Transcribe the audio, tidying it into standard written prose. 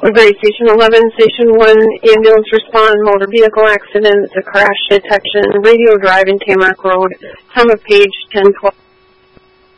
Woodbury Station 11, Station 1, ambulance respond, motor vehicle accident, the crash detection, radio drive in Tamarack Road, time of page 1012.